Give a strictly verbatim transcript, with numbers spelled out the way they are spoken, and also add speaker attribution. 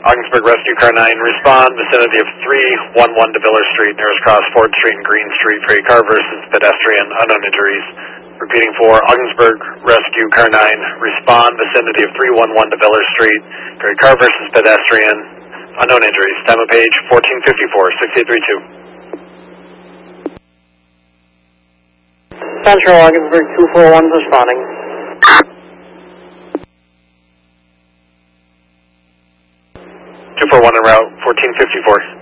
Speaker 1: Ogdensburg Rescue Car nine, respond, vicinity of three one one DeViller Street, nearest cross Ford Street and Green Street for a car versus pedestrian, unknown injuries. Repeating for Ogdensburg Rescue Car nine, respond, vicinity of three one one DeViller Street for a car versus pedestrian, unknown injuries. Time of page fourteen fifty-four, six eight three two.
Speaker 2: Central Ogdensburg two four one responding.
Speaker 1: two four one en route, fourteen fifty-four.